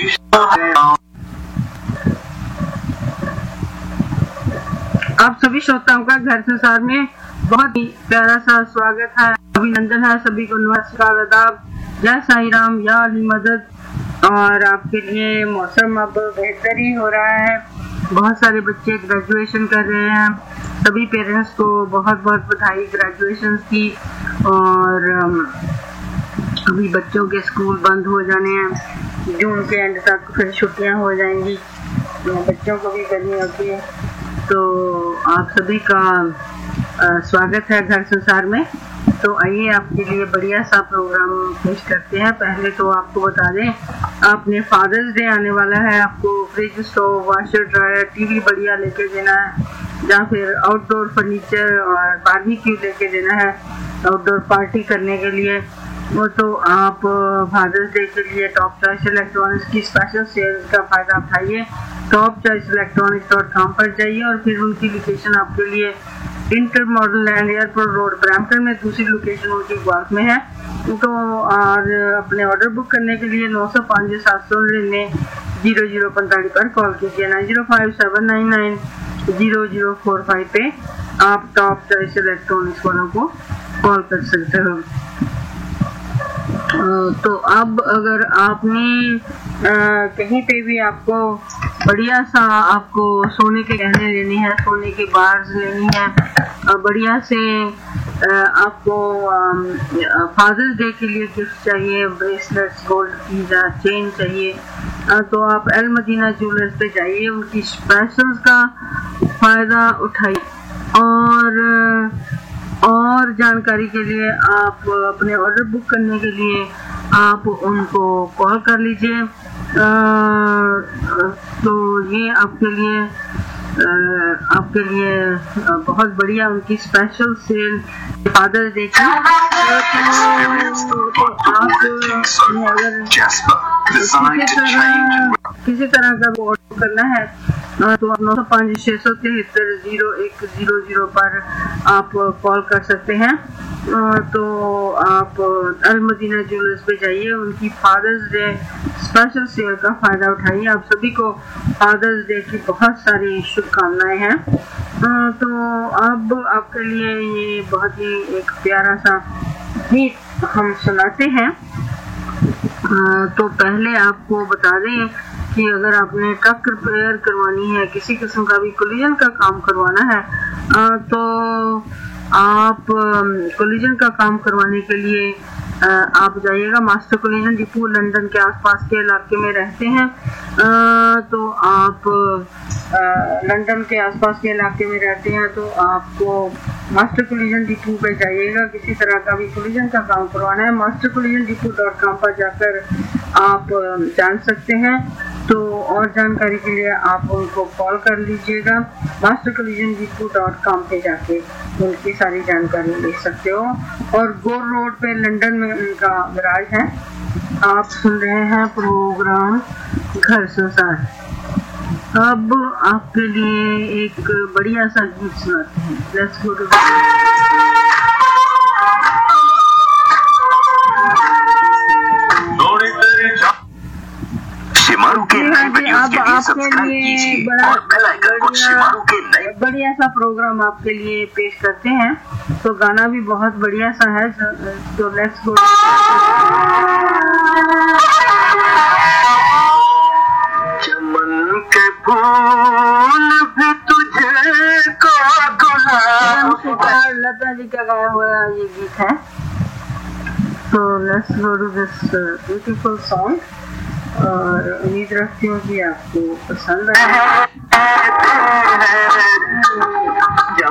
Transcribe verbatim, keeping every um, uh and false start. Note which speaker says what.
Speaker 1: आप सभी श्रोताओं का घर संसार में बहुत ही प्यारा सा स्वागत है, अभिनंदन है। सभी को नमस्कार, आदाब, जय साई राम, या अली मदद। और आपके लिए मौसम अब बेहतर ही हो रहा है। बहुत सारे बच्चे ग्रेजुएशन कर रहे हैं। सभी पेरेंट्स को बहुत बहुत बधाई ग्रेजुएशन की। और अभी बच्चों के स्कूल बंद हो जाने हैं, जून के एंड तक फिर छुट्टियां हो जाएंगी, तो बच्चों को भी गर्मी होती है। तो आप सभी का आ, स्वागत है घर संसार में। तो आइए आपके लिए बढ़िया सा प्रोग्राम पेश करते हैं। पहले तो आपको बता दें, आपने फादर्स डे आने वाला है, आपको fridge, stove, washer, dryer, TV बढ़िया लेके देना है, या फिर आउटडोर फर्नीचर और बारबेक्यू लेके देना है आउटडोर पार्टी करने के लिए। वो तो आप फादर्स डे के लिए टॉप चॉइस इलेक्ट्रॉनिक्स की स्पेशल सेल्स का फायदा उठाइए। Top choice electronics dot com पर जाइए और फिर उनकी लोकेशन आपके लिए inter model land airport road Brampton में, दूसरी लोकेशन उनकी ग्वाल्फ में है। तो और अपने ऑर्डर बुक करने के लिए नौ सौ पाँच सात सौ निन्यानवे जीरो जीरो पैंतालीस पर कॉल कीजिए। Nine zero five seven nine nine zero zero four five पे आप टॉप चॉइस इलेक्ट्रॉनिक्स वालों को कॉल कर सकते हो। तो अब अगर आपने आ, कहीं पे भी आपको बढ़िया सा आपको सोने के गहने लेने हैं, सोने के बार्स लेनी है, बढ़िया से आ, आपको फादर्स डे के लिए गिफ्ट चाहिए, ब्रेसलेट्स, गोल्ड की चेन चाहिए, आ, तो आप एल मदीना ज्वेलर्स पे जाइए, उनकी स्पेशल्स का फायदा उठाइए। और और जानकारी के लिए आप अपने ऑर्डर बुक करने के लिए आप उनको कॉल कर लीजिए। तो ये आपके लिए आपके लिए बहुत बढ़िया उनकी स्पेशल सेल फादर्स डे की। तो आप अगर किसी तरह का ऑर्डर करना है तो आप नौ सौ पाँच छः सौ तिहत्तर जीरो एक जीरो जीरो पर आप कॉल कर सकते हैं। तो आप अल मदीना ज्वेलर्स पे जाइए, उनकी फादर्स डे स्पेशल सेल का फायदा उठाइए। आप सभी को फादर्स डे की बहुत सारी शुभकामनाएं हैं। तो अब आपके लिए ये बहुत ही एक प्यारा सा गीत हम सुनाते हैं। तो पहले आपको बता दें कि अगर आपने ट्रक रिपेयर करवानी है, किसी किस्म का भी कोलिजन का काम करवाना है, तो आप कोलिजन का काम करवाने के लिए आप जाइएगा मास्टर कोलिजन डिपो, लंदन के आसपास के इलाके में रहते हैं तो आप लंदन के आसपास के इलाके में रहते हैं तो आपको मास्टर कोलिजन डिपो पे जाइएगा। किसी तरह का भी कोलिजन का काम करवाना है, master collision depot dot com पर जाकर आप जान सकते हैं। तो और जानकारी के लिए आप उनको कॉल कर लीजिएगा। Master collision depot dot com पे जाके उनकी सारी जानकारी ले सकते हो। और गोर रोड पे लंदन में उनका गराज है। आप सुन रहे हैं प्रोग्राम घर संसार। अब आपके लिए एक बढ़िया सा गीत सुनाते हैं। लेट्स गो टू
Speaker 2: शिमारू के नए वीडियोस के लिए सब्सक्राइब कीजिए और बेल आइकन को शिमारू के नए
Speaker 1: बढ़िया सा प्रोग्राम आपके लिए पेश करते हैं। तो गाना भी बहुत बढ़िया सा है, तो लेट्स गो।
Speaker 2: चमन के फूल भी तुझे को गुलाब,
Speaker 1: लता जी का गाया हुआ ये गीत है। तो let's go to this beautiful song और उम्मीद रखती हूँ कि आपको पसंद आए।